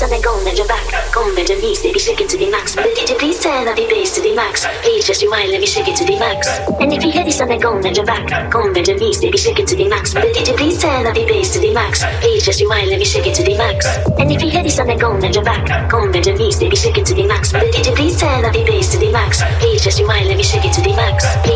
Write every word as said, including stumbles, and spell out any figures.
on and go and your back. Go and bend your knees, baby, shake it to the max. But D J, please turn up the bass to the max. Please just rewind, let me shake it to the max. And if you hear this on and go and your back. Go and bend your knees, baby, shake it to the max. But D J, please turn up the bass to the max. Please just rewind, let me shake it to the max. And if you hear this on and go and your back. Go and bend your knees, baby, shake it to the max. But D J, please turn up the bass to the max. Please just rewind, let me shake it to the max.